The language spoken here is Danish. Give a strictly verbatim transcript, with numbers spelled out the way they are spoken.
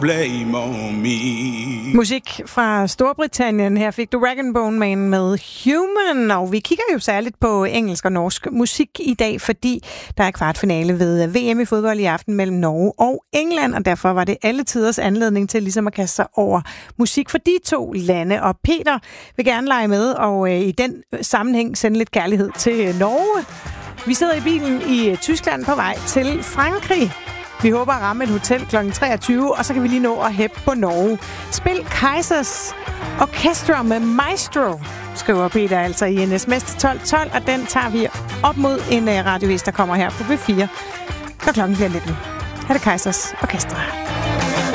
Blame on me. Musik fra Storbritannien. Her fik du Rag and Bone Man med Human. Og vi kigger jo særligt på engelsk og norsk musik i dag, fordi der er kvartfinale ved V M i fodbold i aften mellem Norge og England, og derfor var det alle tiders anledning til ligesom at kaste sig over musik for de to lande. Og Peter vil gerne lege med, og i den sammenhæng sende lidt kærlighed til Norge. Vi sidder i bilen i Tyskland på vej til Frankrig. Vi håber at ramme et hotel klokken treogtyve, og så kan vi lige nå at hæppe på Norge. Spil Kaizers Orchestra med Maestro, skriver Peter altså i en sms til tolv tolv, og den tager vi op mod en radiovis, der kommer her på B fire, når klokken bliver nitten. Her er det Kaizers Orchestra.